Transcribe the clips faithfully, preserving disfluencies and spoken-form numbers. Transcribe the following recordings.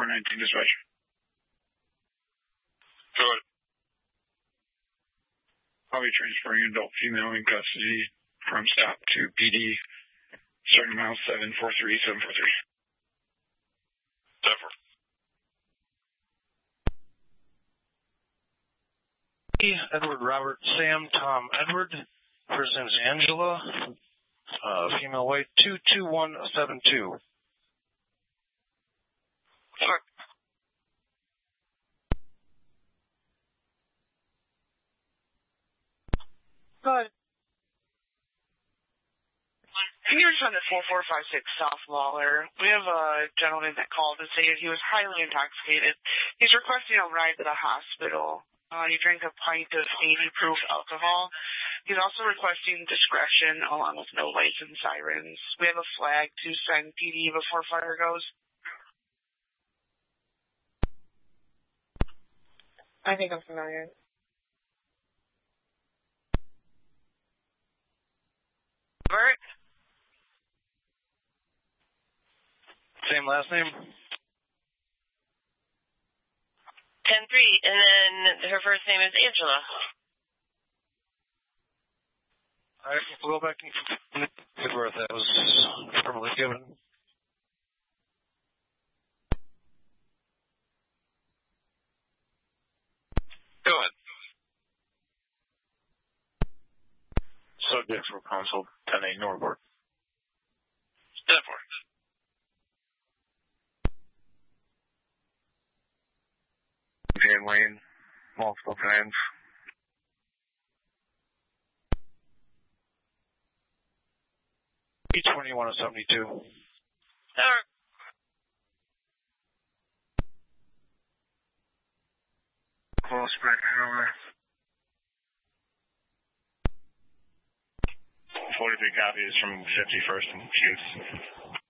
four nineteen dispatch. Go ahead. I'll be transferring adult female in custody from stop to P D, starting mile seven four three seven four three. ten four. Edward Robert Sam Tom Edward. First name is Angela. Uh, female weight two two one seven two. Sorry. Good. Here's on the four four five six South Lawler. We have a gentleman that called and stated he was highly intoxicated. He's requesting a ride to the hospital. Uh, he drank a pint of eighty proof alcohol. He's also requesting discretion along with no lights and sirens. We have a flag to send P D before fire goes. I think I'm familiar. Bert? Same last name? ten three, and then her first name is Angela. All right, we'll go back and get where that was formally given. Go ahead. Subjects were consulted ten eight Norwood. ten four. Van Lane, multiple times. P twenty-one seventy-two. Alright. Close back over. forty-three copies from fifty-first and Hughes.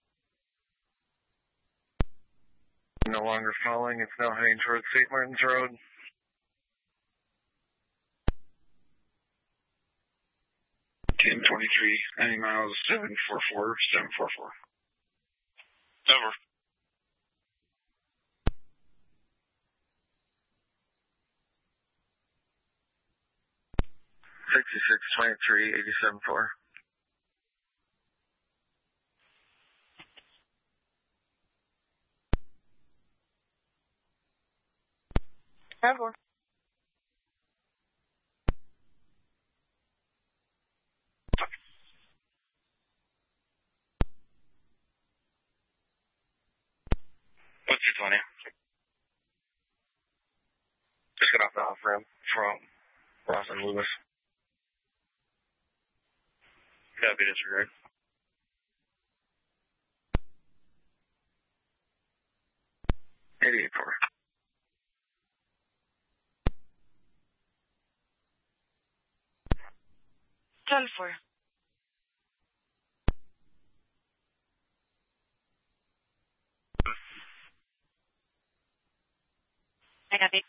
No longer following, it's now heading towards Saint Martin's Road. ten twenty-three, ninety miles, seven four four, seven four four. Over. sixty-six twenty-three, eighty-seven four. Ever. What's your twenty? Just got off the off ramp from Ross and Lewis. Copy, disregard. eighty-eight four. ten four. I copy.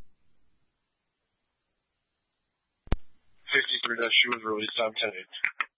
fifty-three, that she was released on ten eight.